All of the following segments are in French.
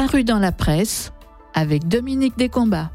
paru dans la presse avec Dominique Descombats.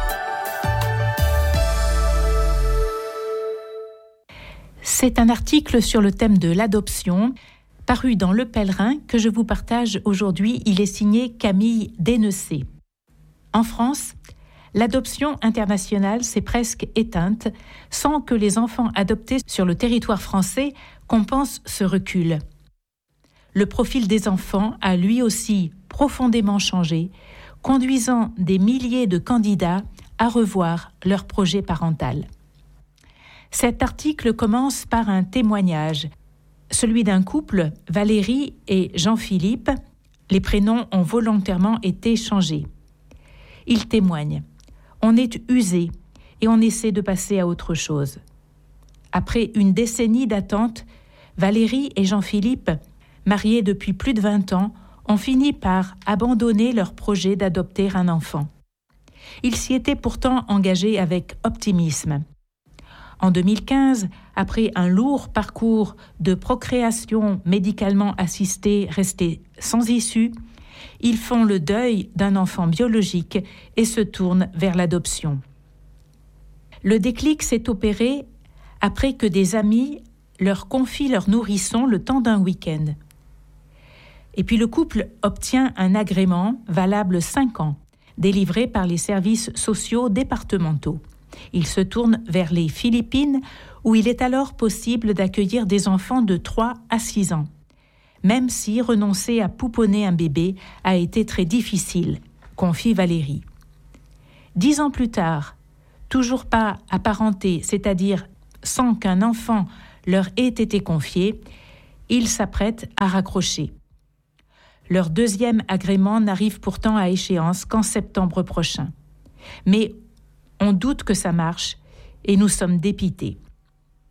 C'est un article sur le thème de l'adoption, paru dans Le Pèlerin, que je vous partage aujourd'hui. Il est signé Camille Dénecé. En France, l'adoption internationale s'est presque éteinte sans que les enfants adoptés sur le territoire français compensent ce recul. Le profil des enfants a lui aussi profondément changé, conduisant des milliers de candidats à revoir leur projet parental. Cet article commence par un témoignage, celui d'un couple, Valérie et Jean-Philippe. Les prénoms ont volontairement été changés. Ils témoignent. On est usé et on essaie de passer à autre chose. Après une décennie d'attente, Valérie et Jean-Philippe, mariés depuis plus de 20 ans, ont fini par abandonner leur projet d'adopter un enfant. Ils s'y étaient pourtant engagés avec optimisme. En 2015, après un lourd parcours de procréation médicalement assistée resté sans issue, ils font le deuil d'un enfant biologique et se tournent vers l'adoption. Le déclic s'est opéré après que des amis leur confient leur nourrisson le temps d'un week-end. Et puis le couple obtient un agrément valable 5 ans, délivré par les services sociaux départementaux. Il se tourne vers les Philippines, où il est alors possible d'accueillir des enfants de 3 à 6 ans, même si renoncer à pouponner un bébé a été très difficile, confie Valérie. 10 ans plus tard, toujours pas apparentés, c'est-à-dire sans qu'un enfant leur ait été confié, ils s'apprêtent à raccrocher. Leur deuxième agrément n'arrive pourtant à échéance qu'en septembre prochain. Mais on doute que ça marche et nous sommes dépités.